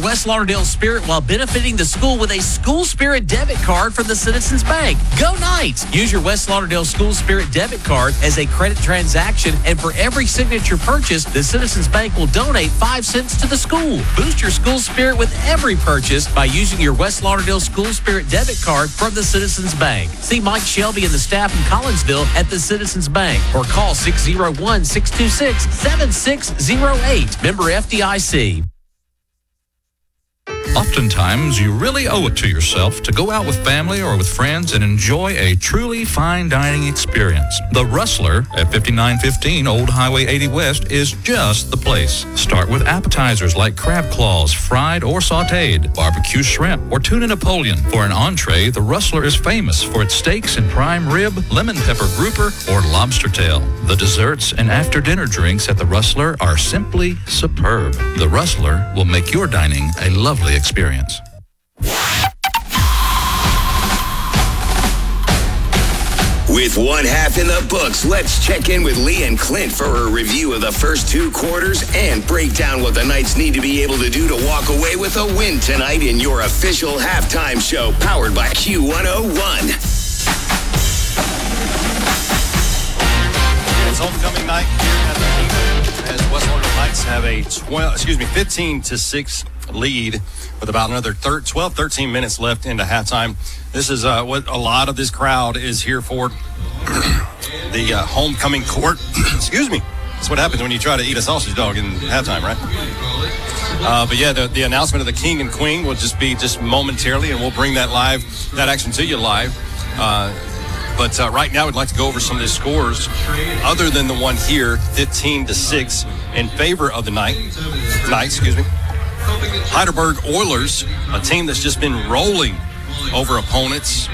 West Lauderdale spirit while benefiting the school with a School Spirit debit card from the Citizens Bank. Go Knights! Use your West Lauderdale School Spirit debit card as a credit transaction, and for every signature purchase, the Citizens Bank will donate 5 cents to the school. Boost your school spirit with every purchase by using your West Lauderdale School Spirit debit card from the Citizens Bank. See Mike Shelby and the staff in Collinsville at the Citizens Bank or call 601-626-7608. Member FDIC. Oftentimes, you really owe it to yourself to go out with family or with friends and enjoy a truly fine dining experience. The Rustler at 5915 Old Highway 80 West is just the place. Start with appetizers like crab claws, fried or sautéed, barbecue shrimp, or tuna Napoleon. For an entree, the Rustler is famous for its steaks and prime rib, lemon pepper grouper, or lobster tail. The desserts and after-dinner drinks at the Rustler are simply superb. The Rustler will make your dining a lovely experience. With one half in the books, let's check in with Lee and Clint for a review of the first 2 quarters and break down what the Knights need to be able to do to walk away with a win tonight in your official halftime show, powered by Q101. It's homecoming night here at the Kingdom as West Lauderdale Knights have a 15-6 lead with about another 13 minutes left into halftime. This is what a lot of this crowd is here for. The homecoming court. Excuse me. That's what happens when you try to eat a sausage dog in halftime, right? But yeah, the announcement of the king and queen will just be momentarily, and we'll bring that action to you live. But right now, we'd like to go over some of the scores, other than the one here, 15-6 in favor of the Knights. Heidelberg Oilers, a team that's just been rolling over opponents,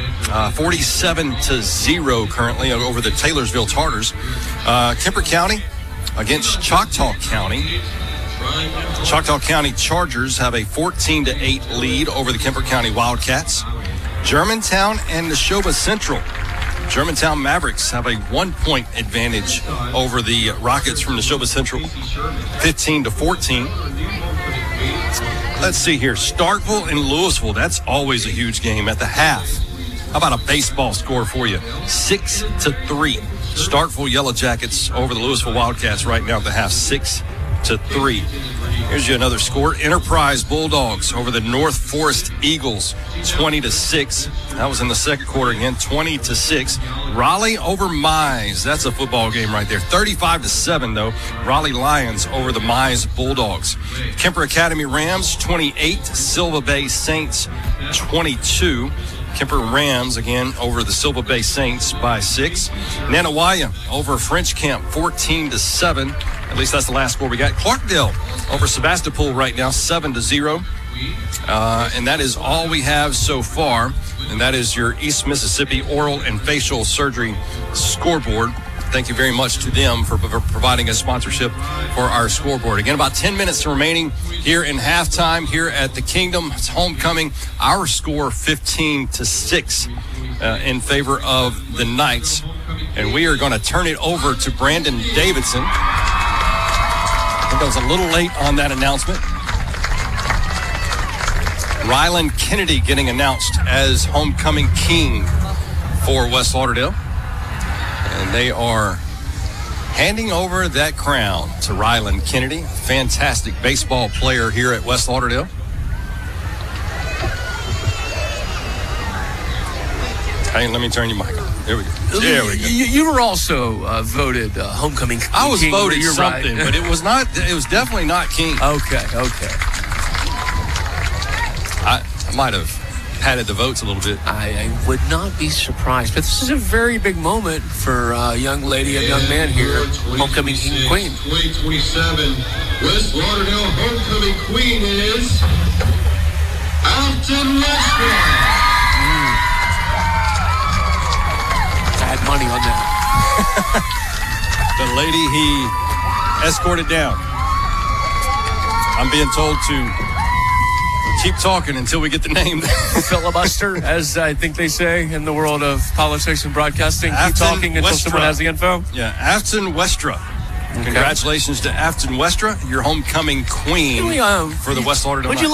47-0 currently over the Taylorsville Tartars. Kemper County against Choctaw County. Choctaw County Chargers have a 14-8 lead over the Kemper County Wildcats. Germantown and Neshoba Central. Germantown Mavericks have a 1-point advantage over the Rockets from Neshoba Central, 15-14. Let's see here. Starkville and Louisville. That's always a huge game at the half. How about a baseball score for you? 6-3. Starkville Yellow Jackets over the Louisville Wildcats right now at the half, 6-3. Here's you another score. Enterprise Bulldogs over the North Forest Eagles, 20-6. That was in the second quarter again, 20-6. Raleigh over Mize. That's a football game right there. 35-7 though. Raleigh Lions over the Mize Bulldogs. Kemper Academy Rams, 28. Silva Bay Saints, 22. Kemper Rams again over the Silva Bay Saints by 6. Nanawaya over French Camp, 14-7. At least that's the last score we got. Clarkdale over Sebastopol right now, 7-0. And that is all we have so far. And that is your East Mississippi Oral and Facial Surgery scoreboard. Thank you very much to them for providing a sponsorship for our scoreboard. Again, about 10 minutes remaining here in halftime here at the Kingdom. It's homecoming. Our score 15-6 in favor of the Knights. And we are going to turn it over to Brandon Davidson. I think I was a little late on that announcement. Ryland Kennedy getting announced as homecoming king for West Lauderdale. And they are handing over that crown to Ryland Kennedy, fantastic baseball player here at West Lauderdale. Hey, let me turn your mic on. There we go. There we go. You were also voted homecoming king. I was voted something, right. but it was not. It was definitely not king. Okay. I might have padded the votes a little bit. I would not be surprised, but this is a very big moment for a young lady, a young man here, homecoming king and queen. 2027 West Lauderdale homecoming queen is Afton Westra. I had money on that. The lady he escorted down. I'm being told to keep talking until we get the name. Filibuster, as I think they say in the world of politics and broadcasting. Keep talking until someone has the info. Yeah, Afton Westra. Okay. Congratulations to Afton Westra, your homecoming queen for the West Lauderdale Knights.